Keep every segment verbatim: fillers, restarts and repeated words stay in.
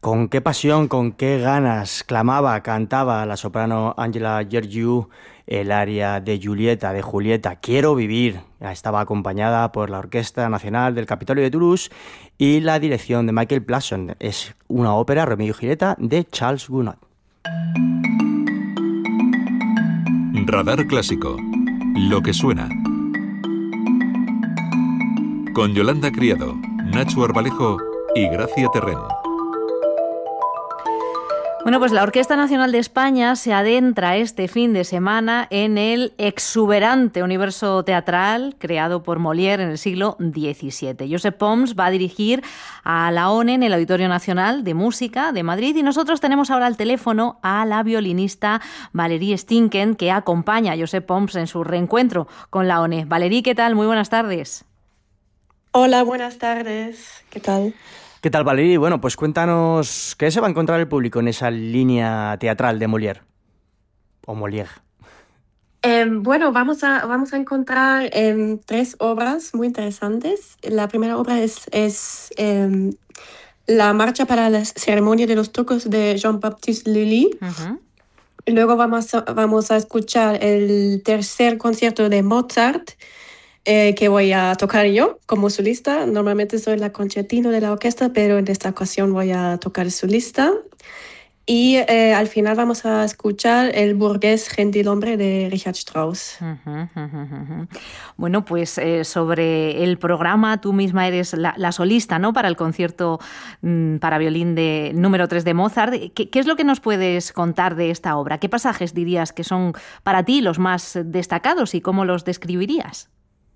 Con qué pasión, con qué ganas clamaba, cantaba la soprano Angela Gheorghiu el aria de Julieta, de Julieta, Quiero vivir. Estaba acompañada por la Orquesta Nacional del Capitolio de Toulouse y la dirección de Michael Plasson. Es una ópera, Romeo y Julieta, de Charles Gounod. Radar Clásico. Lo que suena. Con Yolanda Criado, Nacho Arbalejo y Gracia Terrén. Bueno, pues la Orquesta Nacional de España se adentra este fin de semana en el exuberante universo teatral creado por Molière en el siglo diecisiete. Josep Pons va a dirigir a la O N E en el Auditorio Nacional de Música de Madrid y nosotros tenemos ahora al teléfono a la violinista Valérie Stinken, que acompaña a Josep Pons en su reencuentro con la O N E. Valérie, ¿qué tal? Muy buenas tardes. Hola, buenas tardes. ¿Qué tal? ¿Qué tal, Valérie? Bueno, pues cuéntanos, ¿qué se va a encontrar el público en esa línea teatral de Molière? O Molière. Eh, bueno, vamos a, vamos a encontrar eh, tres obras muy interesantes. La primera obra es, es eh, la marcha para la ceremonia de los tocos de Jean-Baptiste Lully. Uh-huh. Luego vamos a, vamos a escuchar el tercer concierto de Mozart, Eh, que voy a tocar yo como solista. Normalmente soy la concertino de la orquesta, pero en esta ocasión voy a tocar solista. Y eh, al final vamos a escuchar el burgués gentilhombre de Richard Strauss. Uh-huh, uh-huh, uh-huh. Bueno, pues eh, sobre el programa, tú misma eres la, la solista, ¿no?, para el concierto mmm, para violín de número tres de Mozart. ¿Qué, ¿Qué es lo que nos puedes contar de esta obra? ¿Qué pasajes dirías que son para ti los más destacados y cómo los describirías?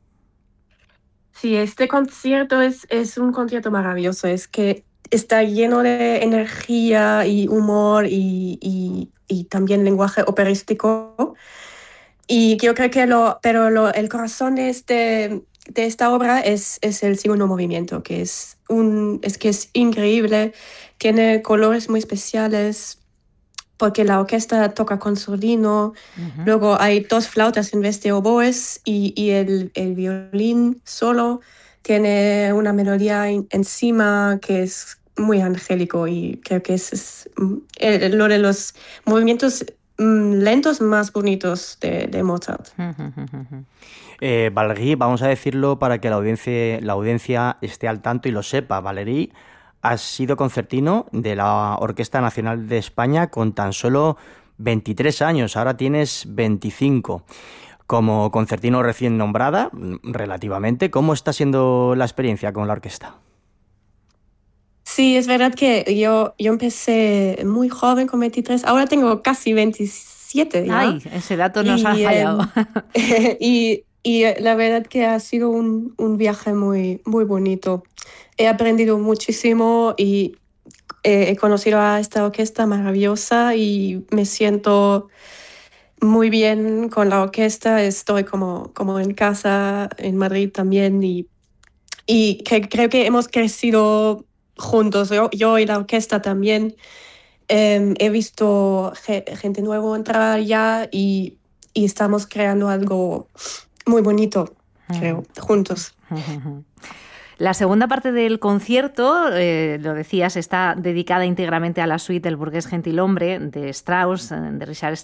Sí, este concierto es, es un concierto maravilloso. Es que está lleno de energía y humor y, y, y también lenguaje operístico. Y yo creo que lo, pero lo, el corazón de, este, de esta obra es, es el segundo movimiento, que es, un, es que es increíble. Tiene colores muy especiales, porque la orquesta toca con sordino, uh-huh. Luego hay dos flautas en vez de oboes y, y el, el violín solo tiene una melodía in, encima que es muy angélico y creo que es, es el, lo de los movimientos mm, lentos más bonitos de, de Mozart. Uh-huh, uh-huh. Eh, Valérie, vamos a decirlo para que la audiencia, la audiencia esté al tanto y lo sepa. Valérie, has sido concertino de la Orquesta Nacional de España con tan solo veintitrés años, ahora tienes veinticinco. Como concertino recién nombrada, relativamente, ¿cómo está siendo la experiencia con la orquesta? Sí, es verdad que yo, yo empecé muy joven con veintitrés, ahora tengo casi veintisiete. ¿Ya? Ay, ese dato nos y, ha fallado. Eh, y, y la verdad que ha sido un, un viaje muy, muy bonito. He aprendido muchísimo y he conocido a esta orquesta maravillosa y me siento muy bien con la orquesta. Estoy como, como en casa, en Madrid también, y, y que, creo que hemos crecido juntos, yo, yo y la orquesta también. Eh, he visto ge, gente nueva entrar ya y, y estamos creando algo muy bonito, creo, uh-huh. juntos. Uh-huh. La segunda parte del concierto, eh, lo decías, está dedicada íntegramente a la suite del burgués gentilhombre de Strauss, de Richard